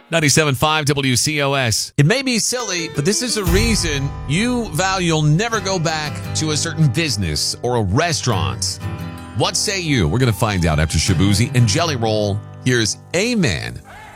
97.5 WCOS. It may be silly, but this is a reason you vow you'll never go back to a certain business or a restaurant. What say you? We're going to find out after Shaboozey and Jelly Roll. Here's Amen